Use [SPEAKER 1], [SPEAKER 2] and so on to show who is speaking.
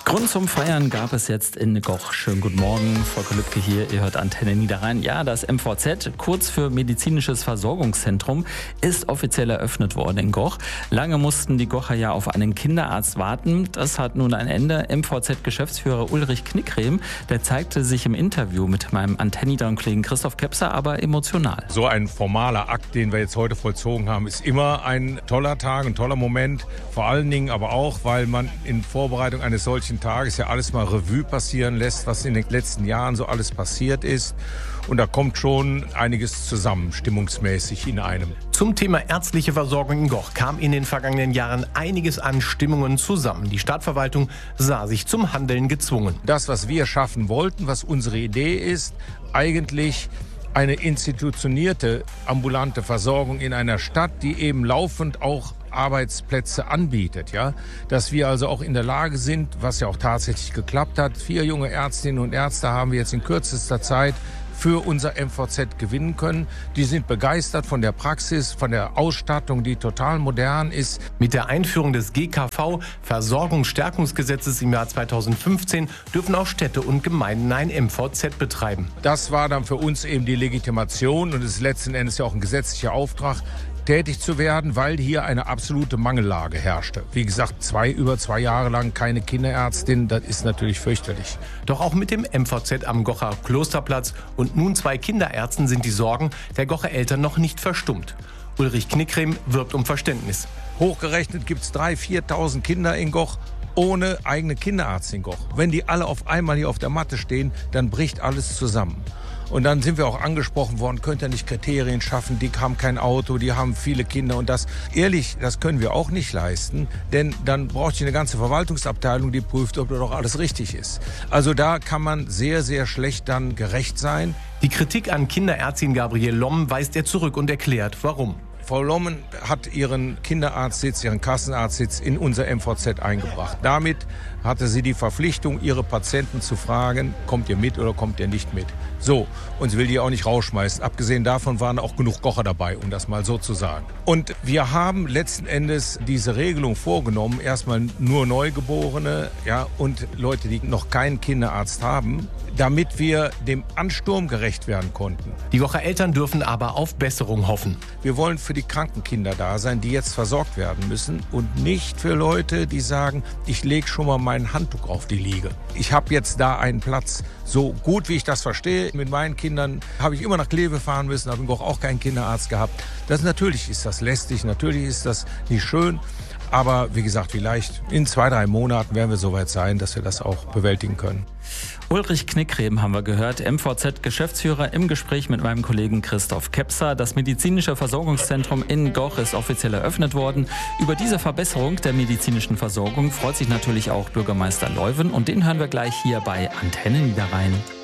[SPEAKER 1] Grund zum Feiern gab es jetzt in Goch. Schönen guten Morgen, Volker Lübke hier, ihr hört Antenne Niederrhein. Ja, das MVZ, kurz für Medizinisches Versorgungszentrum, ist offiziell eröffnet worden in Goch. Lange mussten die Gocher ja auf einen Kinderarzt warten. Das hat nun ein Ende. MVZ-Geschäftsführer Ulrich Knickrem, der zeigte sich im Interview mit meinem Antenne Niederrhein-Kollegen Christoph Kepser aber emotional.
[SPEAKER 2] So ein formaler Akt, den wir jetzt heute vollzogen haben, ist immer ein toller Tag, ein toller Moment. Vor allen Dingen aber auch, weil man in Vorbereitung eines solchen Tages ja alles mal Revue passieren lässt, was in den letzten Jahren so alles passiert ist. Und da kommt schon einiges zusammen, stimmungsmäßig in einem.
[SPEAKER 3] Zum Thema ärztliche Versorgung in Goch kam in den vergangenen Jahren einiges an Stimmungen zusammen. Die Stadtverwaltung sah sich zum Handeln gezwungen.
[SPEAKER 2] Das, was wir schaffen wollten, was unsere Idee ist, eigentlich eine institutionierte ambulante Versorgung in einer Stadt, die eben laufend auch Arbeitsplätze anbietet, ja, dass wir also auch in der Lage sind, was ja auch tatsächlich geklappt hat. 4 junge Ärztinnen und Ärzte haben wir jetzt in kürzester Zeit für unser MVZ gewinnen können. Die sind begeistert von der Praxis, von der Ausstattung, die total modern ist.
[SPEAKER 3] Mit der Einführung des GKV, Versorgungsstärkungsgesetzes im Jahr 2015, dürfen auch Städte und Gemeinden ein MVZ betreiben.
[SPEAKER 2] Das war dann für uns eben die Legitimation und es ist letzten Endes ja auch ein gesetzlicher Auftrag, tätig zu werden, weil hier eine absolute Mangellage herrschte. Wie gesagt, über 2 Jahre lang keine Kinderärztin, das ist natürlich fürchterlich.
[SPEAKER 3] Doch auch mit dem MVZ am Gocher Klosterplatz und nun 2 Kinderärzten sind die Sorgen der Gocher Eltern noch nicht verstummt. Ulrich Knickrem wirbt um Verständnis.
[SPEAKER 2] Hochgerechnet gibt es 3.000, 4.000 Kinder in Goch ohne eigene Kinderarzt in Goch. Wenn die alle auf einmal hier auf der Matte stehen, dann bricht alles zusammen. Und dann sind wir auch angesprochen worden, könnt ihr nicht Kriterien schaffen, die haben kein Auto, die haben viele Kinder und das. Ehrlich, das können wir auch nicht leisten, denn dann braucht ihr eine ganze Verwaltungsabteilung, die prüft, ob doch alles richtig ist. Also da kann man sehr, sehr schlecht dann gerecht sein.
[SPEAKER 3] Die Kritik an Kinderärztin Gabriele Lommen weist er zurück und erklärt, warum.
[SPEAKER 2] Frau Lommen hat ihren Kinderarztsitz, ihren Kassenarztsitz in unser MVZ eingebracht. Damit hatte sie die Verpflichtung, ihre Patienten zu fragen, kommt ihr mit oder kommt ihr nicht mit. So, und sie will die auch nicht rausschmeißen. Abgesehen davon waren auch genug Gocher dabei, um das mal so zu sagen. Und wir haben letzten Endes diese Regelung vorgenommen, erstmal nur Neugeborene, ja, und Leute, die noch keinen Kinderarzt haben, damit wir dem Ansturm gerecht werden konnten.
[SPEAKER 3] Die Gocher Eltern dürfen aber auf Besserung hoffen.
[SPEAKER 2] Wir wollen für die kranken Kinder da sein, die jetzt versorgt werden müssen und nicht für Leute, die sagen, ich lege schon mal mein Handtuch auf die Liege. Ich habe jetzt da einen Platz. So gut wie ich das verstehe, mit meinen Kindern habe ich immer nach Kleve fahren müssen, habe in Goch auch keinen Kinderarzt gehabt. Natürlich ist das lästig, natürlich ist das nicht schön. Aber wie gesagt, vielleicht in 2, 3 Monaten werden wir soweit sein, dass wir das auch bewältigen können.
[SPEAKER 1] Ulrich Knickrem haben wir gehört, MVZ-Geschäftsführer im Gespräch mit meinem Kollegen Christoph Kepser. Das medizinische Versorgungszentrum in Goch ist offiziell eröffnet worden. Über diese Verbesserung der medizinischen Versorgung freut sich natürlich auch Bürgermeister Leuven und den hören wir gleich hier bei Antenne Niederrhein.